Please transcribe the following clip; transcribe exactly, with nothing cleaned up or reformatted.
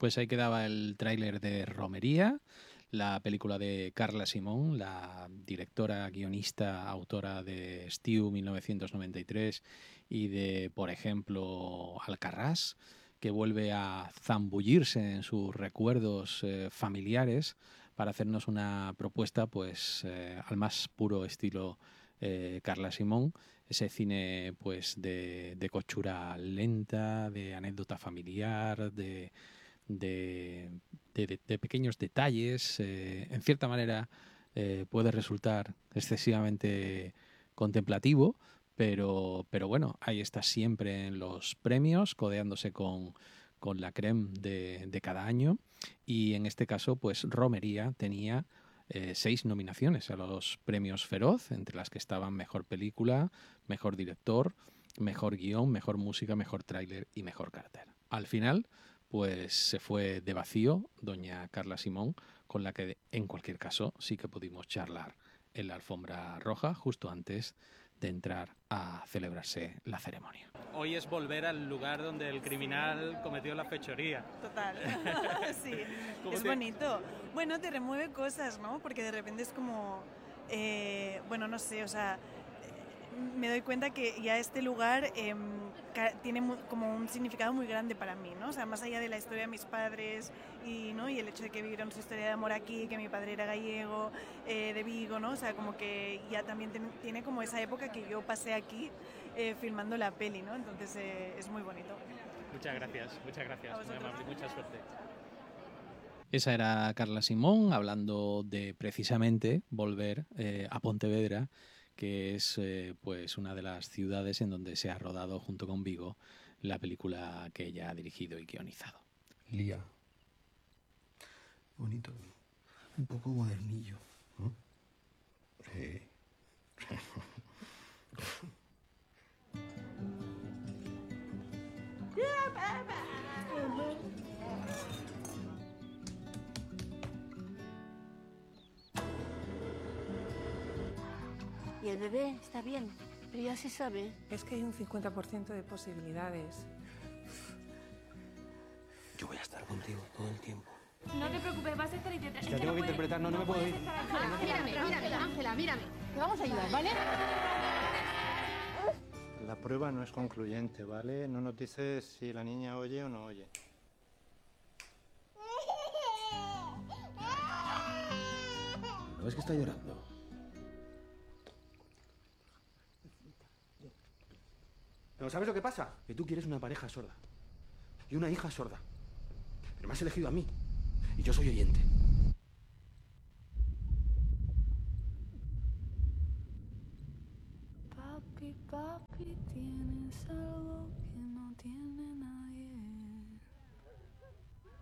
Pues ahí quedaba el tráiler de Romería, la película de Carla Simón, la directora, guionista, autora de Stew mil novecientos noventa y tres y de, por ejemplo, Alcarrás, que vuelve a zambullirse en sus recuerdos eh, familiares para hacernos una propuesta pues eh, al más puro estilo eh, Carla Simón, ese cine pues de, de cochura lenta, de anécdota familiar, de de, de, de pequeños detalles, eh, en cierta manera eh, puede resultar excesivamente contemplativo, pero, pero bueno, ahí está siempre en los premios, codeándose con, con la creme de, de cada año, y en este caso, pues Romería tenía eh, seis nominaciones a los premios Feroz, entre las que estaban Mejor Película, Mejor Director, Mejor Guión, Mejor Música, Mejor Tráiler y Mejor Cartel. Al final, pues se fue de vacío doña Carla Simón, con la que en cualquier caso sí que pudimos charlar en la alfombra roja justo antes de entrar a celebrarse la ceremonia. Hoy es volver al lugar donde el criminal cometió la fechoría. Total, sí, es te... bonito. Bueno, te remueve cosas, ¿no? Porque de repente es como, eh, bueno, no sé, o sea, me doy cuenta que ya este lugar eh, tiene muy, como un significado muy grande para mí, ¿no? O sea, más allá de la historia de mis padres y, ¿no? y el hecho de que vivieron su historia de amor aquí, que mi padre era gallego, eh, de Vigo, ¿no? O sea, como que ya también ten, tiene como esa época que yo pasé aquí eh, filmando la peli, ¿no? Entonces eh, es muy bonito. Muchas gracias, muchas gracias, muy amable, mucha suerte. Esa era Carla Simón hablando de precisamente volver eh, a Pontevedra, que es eh, pues una de las ciudades en donde se ha rodado junto con Vigo la película que ella ha dirigido y guionizado. Lía. Bonito. Un poco modernillo, ¿no? Sí. ¿Y el bebé está bien? Pero ya se sabe. Es que hay un cincuenta por ciento de posibilidades. Yo voy a estar contigo todo el tiempo. No te preocupes, vas a estar intentando. Es que tengo que interpretar, no, no me puedo ir. Mírame, mírame, Ángela, mírame. Te vamos a ayudar, ¿vale? La prueba no es concluyente, ¿vale? No nos dices si la niña oye o no oye. ¿No ves que está llorando? Pero ¿sabes lo que pasa? Que tú quieres una pareja sorda. Y una hija sorda. Pero me has elegido a mí. Y yo soy oyente. Papi, papi, tienes